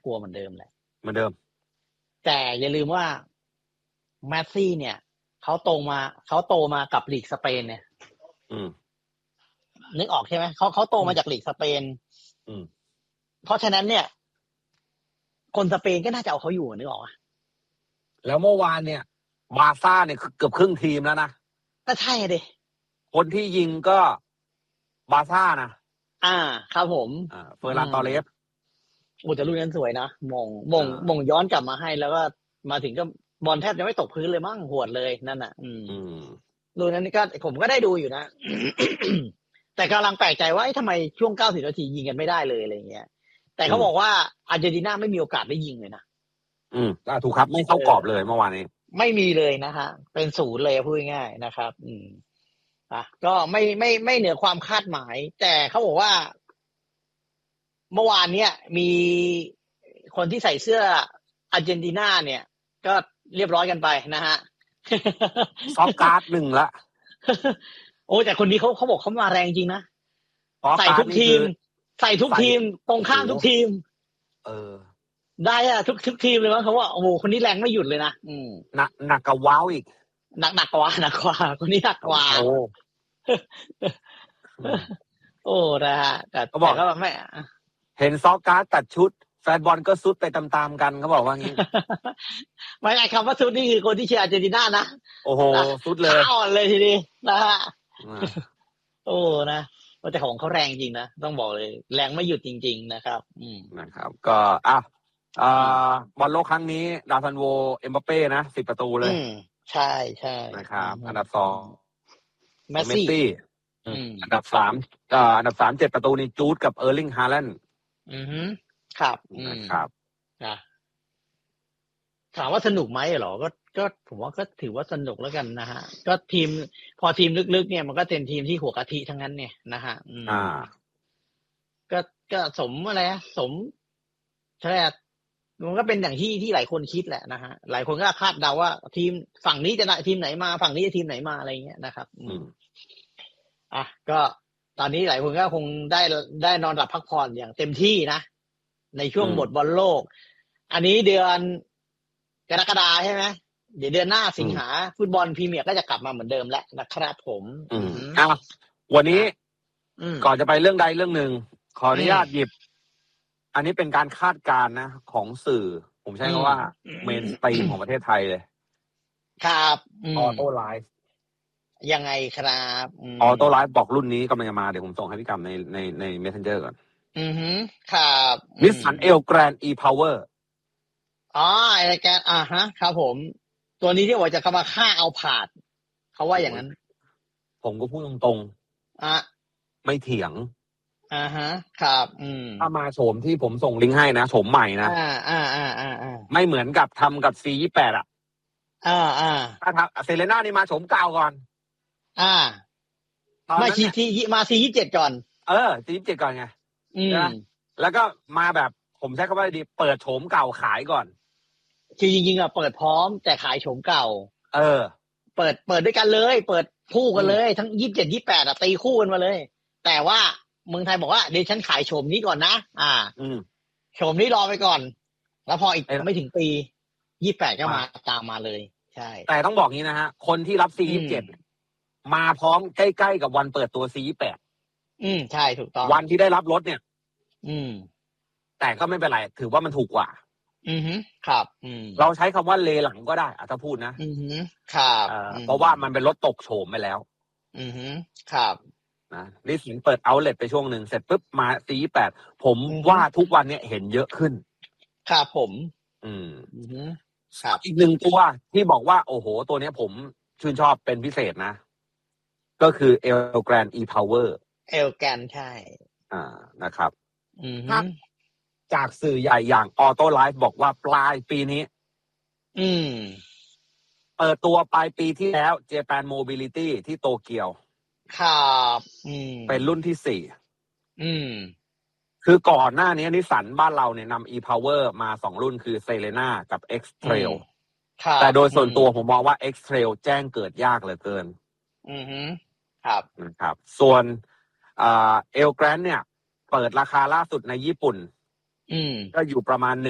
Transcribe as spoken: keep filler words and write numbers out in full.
ากลัวเหมือนเดิมแหละเหมือนเดิมแต่อย่าลืมว่าแมสซี่เนี่ยเขาโตมาเขาโตมากับลีกสเปนเนี่ยอืมนึกออกใช่ไหมเขาเขาโตมาจากลีกสเปนอืมเพราะฉะนั้นเนี่ยคนสเปนก็น่าจะเอาเขาอยู่นึกออกอ่ะแล้วเมื่อวานเนี่ยบาร์ซ่าเนี่ยเกือบครึ่งทีมแล้วนะก็ใช่ดิคนที่ยิงก็บาร์ซ่านะอ่าครับผมอ่าเฟอร์นันตอเรสโอ้แต่ลูกนั้นสวยนะมงมงมงย้อนกลับมาให้แล้วก็มาถึงก็บอลแทบจะไม่ตกพื้นเลยมั้งหวดเลยนั่นน่ะอืมลูกนั้นก็ผมก็ได้ดูอยู่นะ แต่กำลังแปลกใจว่าทำไมช่วงเก้าสิบนาทียิงกันไม่ได้เลยอะไรเงี้ยแต่เขาบอกว่าอาร์เจนตินาไม่มีโอกาสได้ยิงเลยนะอืมถูกครับไม่เข้ากรอบเลยเมื่อวานนี้ไม่มีเลยนะฮะเป็นศูนย์เลยพูดง่ายๆนะครับอืมอ่ะก็ไม่ไม่ไม่เหนือความคาดหมายแต่เขาบอกว่าเมื่อวานเนี้ยมีคนที่ใส่เสื้ออาร์เจนตินาเนี่ยก็เรียบร้อยกันไปนะฮะซอฟการ์ดหนึ่งละโอ้แต่คนนี้เขาเขาบอกเขามาแรงจริงนะใส่ทุกทีมใส่ทุกทีมตรงข้ามทุกทีมเออได้อะทุกทุกทีมเลยมั้งเขาว่าโอ้โหคนนี้แรงไม่หยุดเลยนะอืมหนักหนักกว่าว้าวอีกหนักหนักกว่าหนักกว่าคนนี้หนักกว่าโอ้โอ้นะฮะแต่ก็บอกก็ไม่เห็นซอการ์ดตัดชุดแฟนบอลก็ซุดไปตามๆกันเขาบอกว่างี้ไม่ไอ้คำว่าซุดนี่คือคนที่เชียร์อาร์เจนตินานะโอ้โหซุดเลยอ่อนเลยทีนี้นะฮะโอ้นะแต่ของเขาแรงจริงนะต้องบอกเลยแรงไม่หยุดจริงๆนะครับอืมนะครับก็อ่ะอ่าบอลโลกครั้งนี้ดาวซันโวเอ็มบัปเป้นะสิบประตูเลยใช่ใช่นะครับอันดับสองเมสซี่อันดับสามอ่าอันดับสามเจ็ดประตูนี่จูดกับเออร์ลิงฮาแลนด์อือฮึครับนะครับนะถามว่าสนุกไหมเหรอก็ก็ผมว่าก็ถือว่าสนุกแล้วกันนะฮะก็ทีมพอทีมลึกๆเนี่ยมันก็เป็นทีมที่หัวกะทิทั้งนั้นเนี่ยนะฮะอ่าก็ก็สมอะไรนะสมใช่มันก็เป็นอย่างที่ที่หลายคนคิดแหละนะฮะหลายคนก็คาดเดาว่าทีมฝั่งนี้จะได้ทีมไหนมาฝั่งนี้จะทีมไหนมาอะไรเงี้ยนะครับอืมอ่ะก็ตอนนี้หลายคนก็คงได้ได้นอนหลับพักผ่อนอย่างเต็มที่นะในช่วงหมดบอลโลกอันนี้เดือนกรกฎาใช่ไหมเดี๋ยวเดือนหน้าสิงหาฟุตบอลพรีเมียร์ก็จะกลับมาเหมือนเดิมแล้วนะครับผมอืมอ่ะวันนี้ก่อนจะไปเรื่องใดเรื่องหนึ่งขออนุญาตหยิบอันนี้เป็นการคาดการณ์นะของสื่อผมใช้คำว่าเมนสตรีมของประเทศไทยเลยครับออโต้ไลฟ์ยังไงครับออโต้ไลฟ์บอกรุ่นนี้กำลังจะมาเดี๋ยวผมส่งให้พี่กำในในในเมสเซนเจอร์ก่อนอือฮึครับนิสสันเอลแกรนด์อีพาวเวอร์อ๋อไอ้แกอ่าฮะครับผมตัวนี้ที่ว่าจะเข้ามาฆ่าเอาผาดเขาว่าอย่างนั้นผมก็พูดตรงๆอ่ะไม่เถียงอ่าฮะครับอืมถ้ามาโฉมที่ผมส่งลิงก์ให้นะโฉมใหม่นะอ่าอ่าอ่าอ่าอ่าไม่เหมือนกับทำกับ ซี ยี่สิบแปด อ่ะอ่าอ่าถ้าทำเซเลน่านี่มาโฉมเก่าก่อนอ่ามาซีทีมาซียี่สิบเจ็ดก่อนเออซียี่สิบเจ็ดก่อนไงอืมแล้วก็มาแบบผมใช้คำว่าดีเปิดโฉมเก่าขายก่อนคือจริงๆอ่ะเปิดพร้อมแต่ขายโฉมเก่าเออเปิดเปิดด้วยกันเลยเปิดคู่กันเลยทั้งยี่สิบเจ็ดยี่สิบแปดอ่ะตีคู่กันมาเลยแต่ว่าเมืองไทยบอกว่าเดี๋ยวฉันขายโฉมนี้ก่อนนะอ่าอืมโฉมนี้รอไปก่อนแล้วพออีกไม่ถึงปียี่สิบแปดก็มาตามมาเลยใช่แต่ต้องบอกงี้นะฮะคนที่รับ ซี ยี่สิบเจ็ด มาพร้อมใกล้ๆกับวันเปิดตัว ซี ยี่สิบแปดอืมใช่ถูกต้องวันที่ได้รับรถเนี่ยอืมแต่ก็ไม่เป็นไรถือว่ามันถูกกว่าอือฮึครับอืมเราใช้คำว่าเลหลังก็ได้อ่ะถ้าพูดนะอือฮึครับเพราะว่ามันเป็นรถตกโฉมไปแล้วอือฮึครับนะนี่สิงเปิดเอาท์เลทไปช่วงหนึ่งเสร็จปุ๊บมา ซี ยี่สิบแปด ผมว่าทุกวันเนี่ยเห็นเยอะขึ้นครับผมอืมอือฮึครับอีกหนึ่งตัวที่บอกว่าโอ้โหตัวนี้ผมชื่นชอบเป็นพิเศษนะก็คือ El Gran E-Power El Gran ใช่อ่านะครับอือฮึจากสื่อใหญ่อย่าง Auto Life บอกว่าปลายปีนี้อืมเปิดตัวปลายปีที่แล้ว Japan Mobility ที่โตเกียวครับอืมเป็นรุ่นที่สี่อืมคือก่อนหน้านี้นิสสันบ้านเราเนี่ยนำ e-power มาสองรุ่นคือ Selena กับ X-Trail แต่โดยส่วนตัวผมมองว่า X-Trail แจ้งเกิดยากเหลือเกินอือฮึครับนะครับส่วนอ่า El Gran เนี่ยเปิดราคาล่าสุดในญี่ปุ่นก็อยู่ประมาณ